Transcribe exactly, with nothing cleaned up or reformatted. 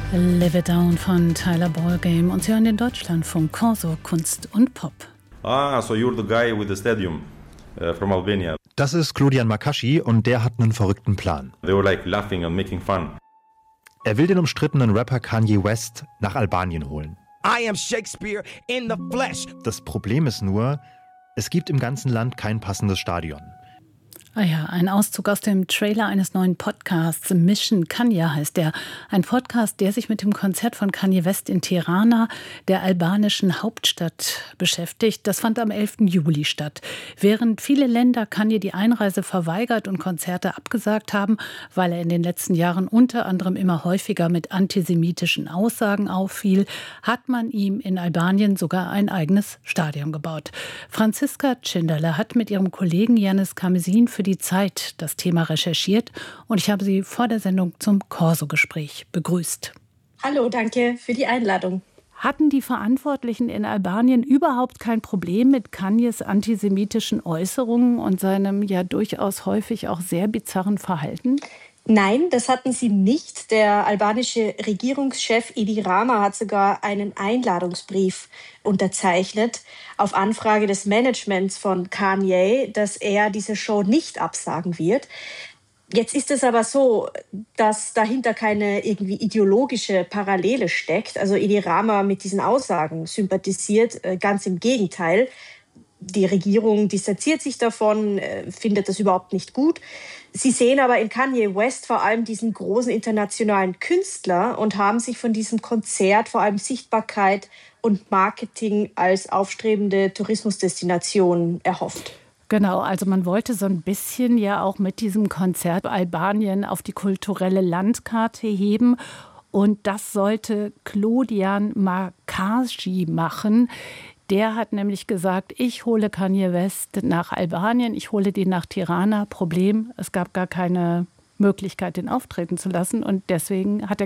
Live It Down von Tyler Ballgame und Sie hören den Deutschlandfunk Corso Kunst und Pop. Ah, so you're the guy with the stadium uh, from Albania. Das ist Claudian Makashi und der hat einen verrückten Plan. They were like laughing and making fun. Er will den umstrittenen Rapper Kanye West nach Albanien holen. I am Shakespeare in the flesh. Das Problem ist nur, es gibt im ganzen Land kein passendes Stadion. Ah ja, ein Auszug aus dem Trailer eines neuen Podcasts. Mission Kanye heißt der. Ein Podcast, der sich mit dem Konzert von Kanye West in Tirana, der albanischen Hauptstadt, beschäftigt. Das fand am elften Juli statt. Während viele Länder Kanye die Einreise verweigert und Konzerte abgesagt haben, weil er in den letzten Jahren unter anderem immer häufiger mit antisemitischen Aussagen auffiel, hat man ihm in Albanien sogar ein eigenes Stadion gebaut. Franziska Tschinderle hat mit ihrem Kollegen Janis Karmesin für die Zeit das Thema recherchiert und ich habe sie vor der Sendung zum Corso-Gespräch begrüßt. Hallo, danke für die Einladung. Hatten die Verantwortlichen in Albanien überhaupt kein Problem mit Kanyes antisemitischen Äußerungen und seinem ja durchaus häufig auch sehr bizarren Verhalten? Nein, das hatten sie nicht. Der albanische Regierungschef Edi Rama hat sogar einen Einladungsbrief unterzeichnet auf Anfrage des Managements von Kanye, dass er diese Show nicht absagen wird. Jetzt ist es aber so, dass dahinter keine irgendwie ideologische Parallele steckt. Also Edi Rama mit diesen Aussagen sympathisiert, ganz im Gegenteil. Die Regierung distanziert sich davon, findet das überhaupt nicht gut. Sie sehen aber in Kanye West vor allem diesen großen internationalen Künstler und haben sich von diesem Konzert vor allem Sichtbarkeit und Marketing als aufstrebende Tourismusdestination erhofft. Genau, also man wollte so ein bisschen ja auch mit diesem Konzert Albanien auf die kulturelle Landkarte heben. Und das sollte Claudian Makashi machen. Der hat nämlich gesagt, ich hole Kanye West nach Albanien, ich hole den nach Tirana. Problem, es gab gar keine Möglichkeit, den auftreten zu lassen. Und deswegen hat er